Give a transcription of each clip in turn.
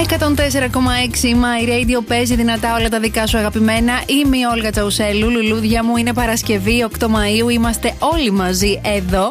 104,6 My Radio παίζει δυνατά όλα τα δικά σου αγαπημένα. Είμαι η Όλγα Τσαουσέλου, λουλούδια μου. Είναι Παρασκευή 8 Μαΐου. Είμαστε όλοι μαζί εδώ.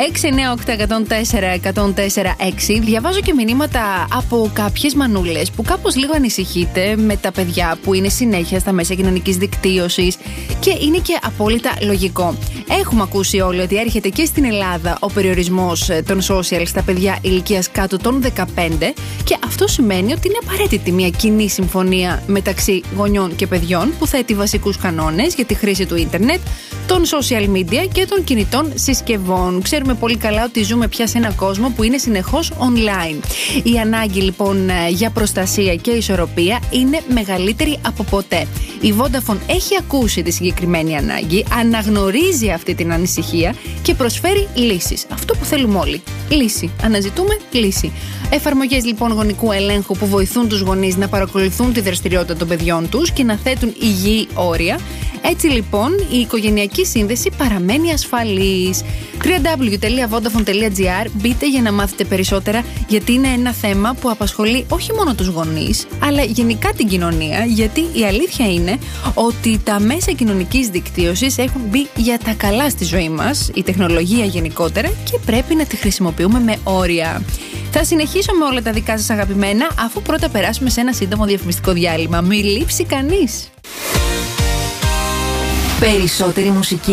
698-104-104-6. Διαβάζω και μηνύματα από κάποιες μανούλες που κάπως λίγο ανησυχείτε με τα παιδιά που είναι συνέχεια στα μέσα κοινωνικής δικτύωσης και είναι και απόλυτα λογικό. Έχουμε ακούσει όλοι ότι έρχεται και στην Ελλάδα ο περιορισμός των social στα παιδιά ηλικίας κάτω των 15 και αυτό σημαίνει ότι είναι απαραίτητη μια κοινή συμφωνία μεταξύ γονιών και παιδιών που θέτει βασικούς κανόνες για τη χρήση του ίντερνετ, των social media και των κινητών συσκευών. Ξέρουμε πολύ καλά ότι ζούμε πια σε έναν κόσμο που είναι συνεχώς online. Η ανάγκη λοιπόν για προστασία και ισορροπία είναι μεγαλύτερη από ποτέ. Η Vodafone έχει ακούσει τη συγκεκριμένη ανάγκη, αναγνωρίζει αυτή την ανησυχία και προσφέρει λύσεις. Αυτό που θέλουμε όλοι. Λύση. Αναζητούμε λύση. Εφαρμογές λοιπόν γονικού ελέγχου που βοηθούν τους γονείς να παρακολουθούν τη δραστηριότητα των παιδιών τους και να θέτουν υγιή όρια. Έτσι λοιπόν η οικογενειακή σύνδεση παραμένει ασφαλής. www.vodafone.gr. Μπείτε για να μάθετε περισσότερα, γιατί είναι ένα θέμα που απασχολεί όχι μόνο τους γονείς αλλά γενικά την κοινωνία, γιατί η αλήθεια είναι ότι τα μέσα κοινωνικής δικτύωσης έχουν μπει για τα καλά στη ζωή μας, η τεχνολογία γενικότερα, και πρέπει να τη χρησιμοποιούμε με όρια. Θα συνεχίσω με όλα τα δικά σας αγαπημένα, αφού πρώτα περάσουμε σε ένα σύντομο διαφημιστικό διάλειμμα. Μη λείψει κανείς. Περισσότερη μουσική